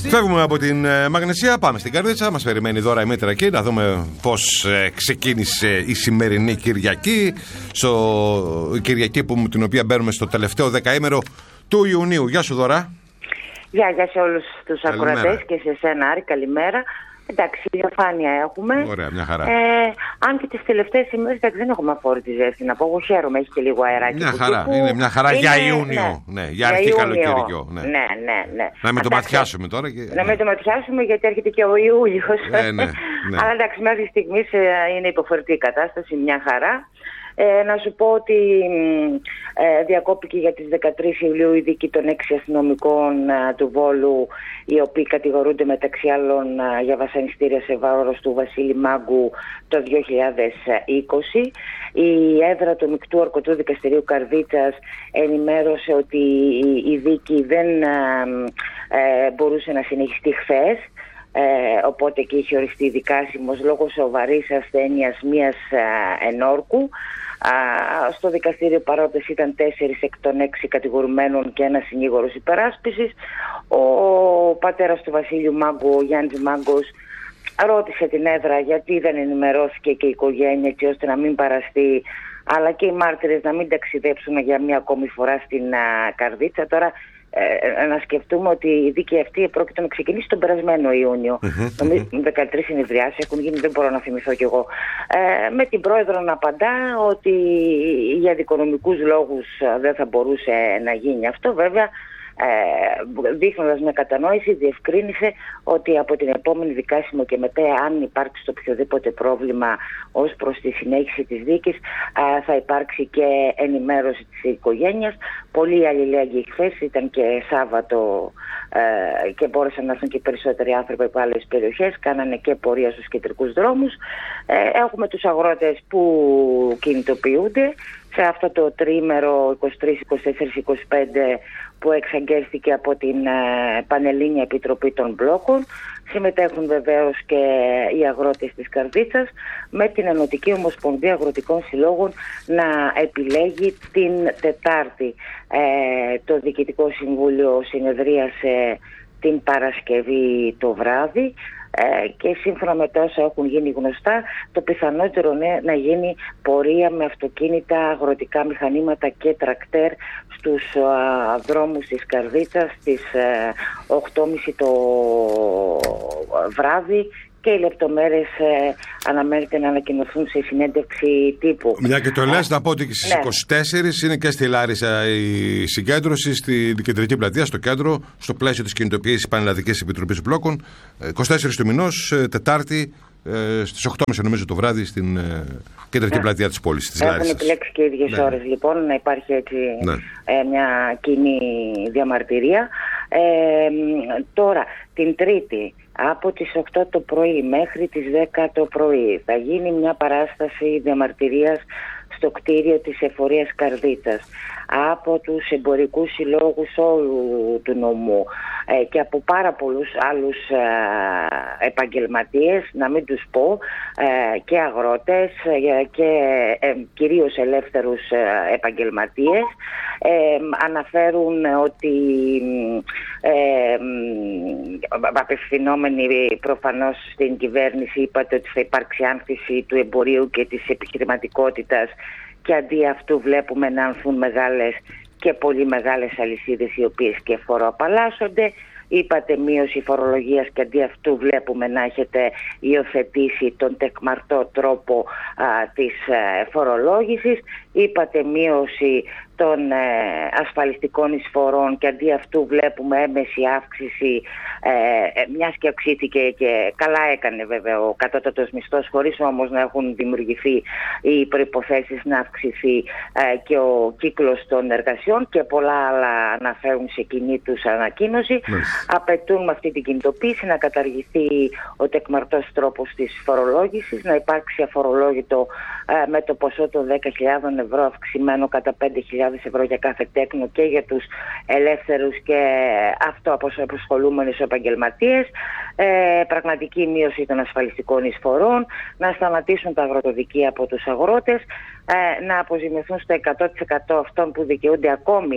Φεύγουμε από την Μαγνησία, πάμε στην Καρδίτσα. Μας περιμένει η Δώρα η Μήτρα εκεί, να δούμε πώς ξεκίνησε η σημερινή Κυριακή. Η Κυριακή την οποία μπαίνουμε στο τελευταίο δεκαήμερο του Ιουνίου. Γεια σου, Δώρα. Γεια σε όλους τους ακροατές και σε σένα, Άρη, καλημέρα. Εντάξει, διαφάνεια έχουμε. Ωραία, μια χαρά. Αν και τις τελευταίες ημέρες δεν έχουμε αφόρητη ζέστη. Να πω, εγώ χαίρομαι, έχει και λίγο αεράκι. Μια χαρά, είναι μια χαρά για Ιούνιο. Ναι, για αρχή καλοκαιριό. Ναι. Να μην το ματιάσουμε τώρα. Να μην το ματιάσουμε, γιατί έρχεται και ο Ιούλιος. Ναι. Αλλά εντάξει, μέχρι στιγμής είναι υποφορτή η κατάσταση, μια χαρά. Να σου πω ότι διακόπηκε για τις 13 Ιουλίου η δίκη των 6 αστυνομικών του Βόλου, οι οποίοι κατηγορούνται μεταξύ άλλων για βασανιστήρια σε βάρος του Βασίλη Μάγκου το 2020. Η έδρα του Μεικτού Ορκωτού Δικαστηρίου Καρδίτσας ενημέρωσε ότι η δίκη δεν μπορούσε να συνεχιστεί χθες. Οπότε και είχε οριστεί δικάσιμος λόγω σοβαρής ασθένειας μίας ενόρκου. Στο δικαστήριο παρόντες ήταν 4 εκ των 6 κατηγορουμένων και ένας συνήγορος υπεράσπισης. Ο πατέρας του Βασίλειου Μάγκου, ο Γιάννης Μάγκος, ρώτησε την έδρα γιατί δεν ενημερώθηκε και η οικογένεια, έτσι ώστε να μην παραστεί, αλλά και οι μάρτυρες να μην ταξιδέψουν για μια ακόμη φορά στην Καρδίτσα. Τώρα να σκεφτούμε ότι η δίκη αυτή πρόκειται να ξεκινήσει τον περασμένο Ιούνιο. Νομίζω 13 συνεδριάσεις έχουν γίνει, δεν μπορώ να θυμηθώ κι εγώ. Με την πρόεδρο να απαντά ότι για δικονομικούς λόγους δεν θα μπορούσε να γίνει αυτό. Βέβαια, δείχνοντας μια κατανόηση, διευκρίνησε ότι από την επόμενη δικάσιμο και μετά, αν υπάρξει το οποιοδήποτε πρόβλημα ως προς τη συνέχιση της δίκης, θα υπάρξει και ενημέρωση της οικογένειας. Πολλοί αλληλέγγυοι χθες, ήταν και Σάββατο και μπόρεσαν να έρθουν και περισσότεροι άνθρωποι από άλλες περιοχές, κάνανε και πορεία στους κεντρικούς δρόμους. Έχουμε τους αγρότες που κινητοποιούνται σε αυτό το τριήμερο 23, 24, 25 που εξαγγέλθηκε από την Πανελλήνια Επιτροπή των Μπλόκων. Συμμετέχουν βεβαίως και οι αγρότες της Καρδίτσας, με την Ενωτική Ομοσπονδία Αγροτικών Συλλόγων να επιλέγει την Τετάρτη. Το Διοικητικό Συμβούλιο συνεδρίασε την Παρασκευή το βράδυ και σύμφωνα με τα όσα έχουν γίνει γνωστά, το πιθανότερο να γίνει πορεία με αυτοκίνητα, αγροτικά μηχανήματα και τρακτέρ στους δρόμους της Καρδίτσας στις 8.30 το βράδυ, και οι λεπτομέρειες αναμένεται να ανακοινωθούν σε συνέντευξη τύπου. Μια και το λες, να πω ότι στις 24 είναι και στη Λάρισα η συγκέντρωση στην Κεντρική Πλατεία, στο κέντρο, στο πλαίσιο της κινητοποίησης Πανελλαδικής Επιτροπής Μπλόκων. 24 του μηνός, Τετάρτη, στις 8.30 νομίζω το βράδυ, στην Κεντρική Πλατεία της πόλης της Λάρισας. Έχουν επιλέξει και οι ίδιες ώρες λοιπόν, να υπάρχει έτσι μια κοινή διαμαρτυρία. Τώρα, την Τρίτη, από τις 8 το πρωί μέχρι τις 10 το πρωί θα γίνει μια παράσταση διαμαρτυρίας στο κτίριο της Εφορίας Καρδίτσας από τους εμπορικούς συλλόγους όλου του νομού και από πάρα πολλούς άλλους επαγγελματίες, να μην τους πω, και αγρότες και κυρίως ελεύθερους επαγγελματίες. Αναφέρουν ότι απευθυνόμενοι προφανώς στην κυβέρνηση είπατε ότι θα υπάρξει άνθηση του εμπορίου και της επιχειρηματικότητας, και αντί αυτού βλέπουμε να ανθούν μεγάλες και πολύ μεγάλες αλυσίδες οι οποίες και φοροαπαλλάσσονται. Είπατε μείωση φορολογίας και αντί αυτού βλέπουμε να έχετε υιοθετήσει τον τεκμαρτό τρόπο της φορολόγησης. Είπατε μείωση των ασφαλιστικών εισφορών και αντί αυτού βλέπουμε έμεση αύξηση, μιας και αυξήθηκε, και καλά έκανε βέβαια ο κατώτατος μισθός, χωρίς όμως να έχουν δημιουργηθεί οι προϋποθέσεις να αυξηθεί και ο κύκλος των εργασιών, και πολλά άλλα αναφέρουν σε κοινή τους ανακοίνωση. Απαιτούν με αυτή την κινητοποίηση να καταργηθεί ο τεκμαρτός τρόπος της φορολόγησης, να υπάρξει αφορολόγητο με το ποσό των 10.000 ευρώ αυξημένο κατά 5.000 ευρώ για κάθε τέκνο και για τους ελεύθερους και αυτοαπασχολούμενους επαγγελματίες, πραγματική μείωση των ασφαλιστικών εισφορών, να σταματήσουν τα αγροτοδικεία από τους αγρότες, να αποζημιωθούν στο 100% αυτών που δικαιούνται ακόμη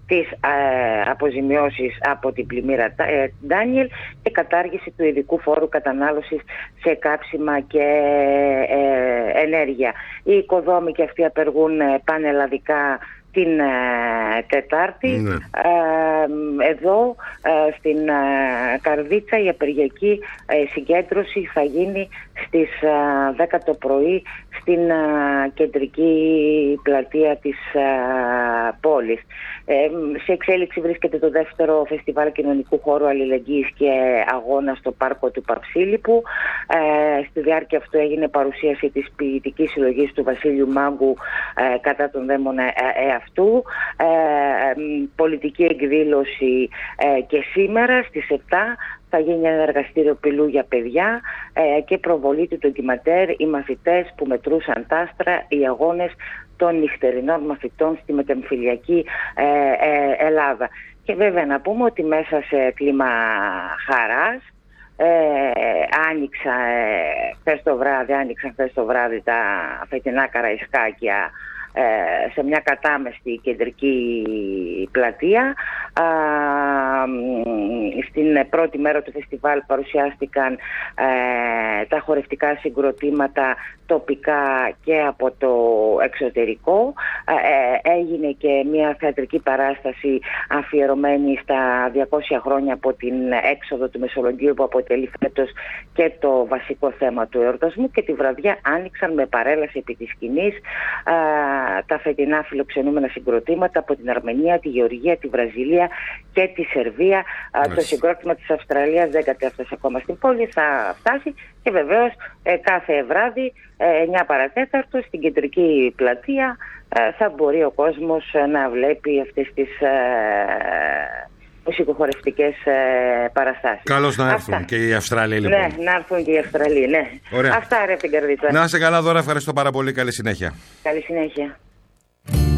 τις αποζημιώσεις από την πλημμύρα Ντάνιελ και κατάργηση του ειδικού φόρου κατανάλωσης σε κάψιμα και ενέργεια. Οι οικοδόμοι και αυτοί απεργούν πανελλαδικά την Τετάρτη. Εδώ στην Καρδίτσα η απεργιακή συγκέντρωση θα γίνει στις 10 το πρωί στην κεντρική πλατεία της πόλης. Σε εξέλιξη βρίσκεται το δεύτερο φεστιβάλ κοινωνικού χώρου αλληλεγγύης και αγώνα στο πάρκο του Παψίλιππου. Στη διάρκεια αυτού έγινε παρουσίαση της ποιητικής συλλογής του Βασίλειου Μάγκου κατά τον δαίμονα αυτού. Πολιτική εκδήλωση και σήμερα στις 7 θα γίνει ένα εργαστήριο πυλού για παιδιά και προβολή του ντοκιματέρ «Οι μαθητές που μετρούσαν τ' άστρα, οι αγώνες των νυχτερινών μαθητών στη μετεμφυλιακή Ελλάδα». Και βέβαια να πούμε ότι μέσα σε κλίμα χαράς άνοιξαν χθες το βράδυ τα φετινά καραϊσκάκια σε μια κατάμεστη κεντρική πλατεία. Στην πρώτη μέρα του φεστιβάλ παρουσιάστηκαν τα χορευτικά συγκροτήματα τοπικά και από το εξωτερικό. Έγινε και μια θεατρική παράσταση αφιερωμένη στα 200 χρόνια από την έξοδο του Μεσολογγίου, που αποτελεί φέτος και το βασικό θέμα του εορτασμού, και τη βραδιά άνοιξαν με παρέλαση επί της σκηνής τα φετινά φιλοξενούμενα συγκροτήματα από την Αρμενία, τη Γεωργία, τη Βραζιλία και τη Σερβία. Το συγκρότημα της Αυστραλίας δεν κατέφτασε ακόμα στην πόλη, θα φτάσει, και βεβαίως κάθε βράδυ 9 παρατέταρτο στην κεντρική πλατεία θα μπορεί ο κόσμος να βλέπει αυτές τις μουσικοχορευτικές παραστάσεις. Καλώς να έρθουν και οι Αυστραλοί, λοιπόν. Ναι, να έρθουν και οι Αυστραλοί, ναι. Ωραία. Αυτά, ρε, από την Καρδίτσα. Να είσαι καλά, Δώρα, ευχαριστώ πάρα πολύ. Καλή συνέχεια. Καλή συνέχεια.